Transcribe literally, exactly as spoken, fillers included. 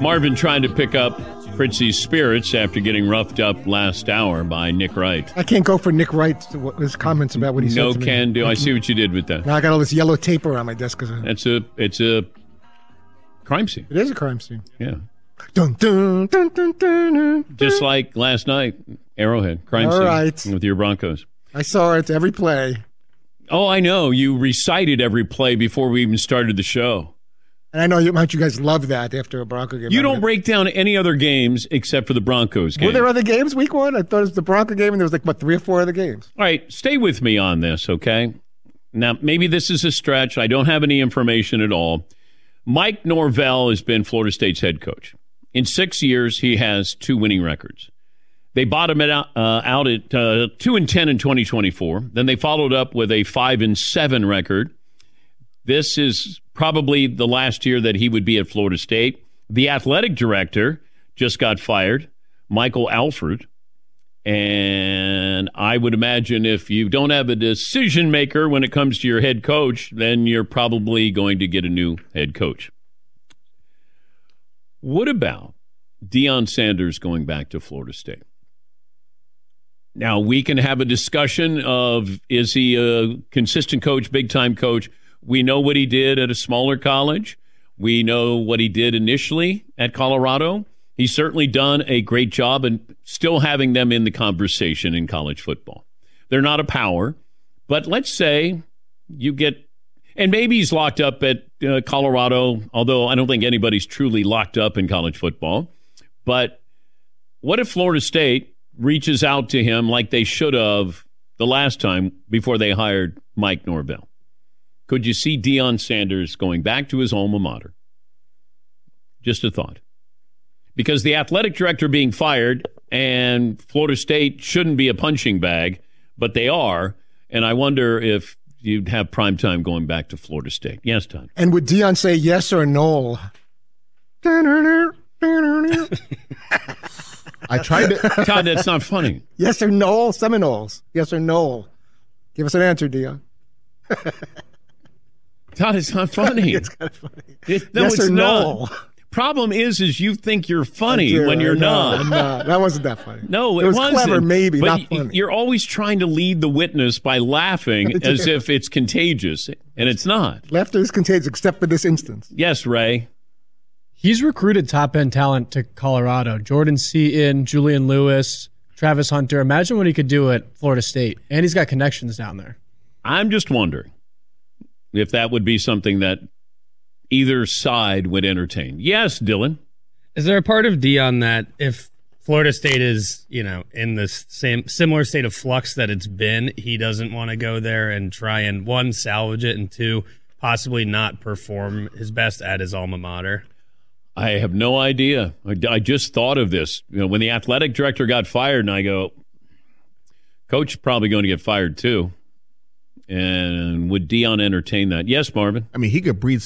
Marvin trying to pick up Fritzy's spirits after getting roughed up last hour by Nick Wright. I can't go for Nick Wright's his comments about what he said No to me. can do. I see what you did with that. Now I got all this yellow tape around my desk. Cause I, That's a, it's a crime scene. it is a crime scene. Yeah. Dun, dun, dun, dun, dun, dun. Just like last night, Arrowhead, crime All scene right. with your Broncos. I saw it every play. Oh, I know. You recited every play before we even started the show. And I know you, you guys love that after a Bronco game. You don't break down any other games except for the Broncos game. Were there other games week one? I thought it was the Bronco game, and there was like, what, three or four other games? All right, stay with me on this, okay? Now, maybe this is a stretch. I don't have any information at all. Mike Norvell has been Florida State's head coach. In six years, he has two winning records. They bottomed out, uh, out at uh, two and ten in twenty twenty-four. Then they followed up with a five and seven record. This is probably the last year that he would be at Florida State. The athletic director just got fired, Michael Alford. And I would imagine if you don't have a decision maker when it comes to your head coach, then you're probably going to get a new head coach. What about Deion Sanders going back to Florida State? Now, we can have a discussion of, is he a consistent coach, big-time coach? We know what he did at a smaller college. We know what he did initially at Colorado. He's certainly done a great job in still having them in the conversation in college football. They're not a power, but let's say you get, and maybe he's locked up at uh, Colorado, although I don't think anybody's truly locked up in college football. But what if Florida State reaches out to him like they should have the last time before they hired Mike Norvell? Could you see Deion Sanders going back to his alma mater? Just a thought. Because the athletic director being fired and Florida State shouldn't be a punching bag, but they are. And I wonder if you'd have prime time going back to Florida State. Yes, Todd. And would Deion say yes or no? I tried to. Todd, that's not funny. Yes or no? Seminoles. Yes or no? Give us an answer, Deion. Todd, it's not funny. It's kind of funny. It, no, yes it's or no? not. Problem is, is you think you're funny do, when you're no, not. No, that wasn't that funny. No, it, it was wasn't. clever, maybe, but not y- funny. You're always trying to lead the witness by laughing as if it's contagious, and it's not. Laughter is contagious, except for this instance. Yes, Ray. He's recruited top-end talent to Colorado. Jordan Seaton, Julian Lewis, Travis Hunter. Imagine what he could do at Florida State. And he's got connections down there. I'm just wondering if that would be something that either side would entertain. Yes, Dylan. Is there a part of Deion that if Florida State is, you know, in this same similar state of flux that it's been, he doesn't want to go there and try and, one, salvage it, and two, possibly not perform his best at his alma mater? I have no idea. I, I just thought of this. You know, when the athletic director got fired, and I go, Coach is probably going to get fired too. And would Deion entertain that? Yes, Marvin. I mean, he could breathe